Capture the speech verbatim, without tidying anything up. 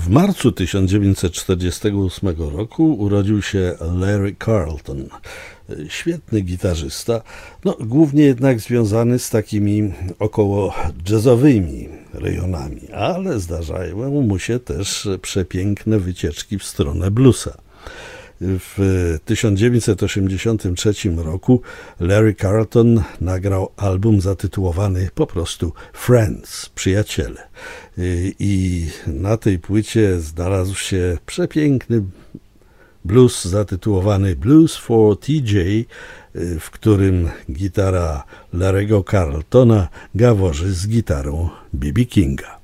W marcu tysiąc dziewięćset czterdziestego ósmego roku urodził się Larry Carlton. Świetny gitarzysta, no, głównie jednak związany z takimi około jazzowymi rejonami, ale zdarzają mu się też przepiękne wycieczki w stronę bluesa. W tysiąc dziewięćset osiemdziesiątym trzecim roku Larry Carlton nagrał album zatytułowany po prostu Friends, Przyjaciele. I na tej płycie znalazł się przepiękny blues zatytułowany Blues for T J, w którym gitara Larry'ego Carltona gaworzy z gitarą B B Kinga.